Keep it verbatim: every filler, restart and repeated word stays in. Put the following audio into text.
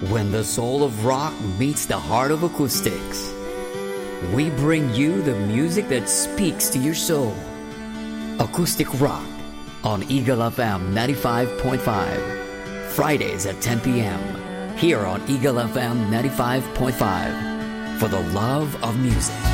When the soul of rock meets the heart of acoustics, we bring you the music that speaks to your soul. Acoustic Rock on Eagle F M ninety-five point five. Fridays at ten p.m. here on Eagle F M ninety-five point five for the love of music.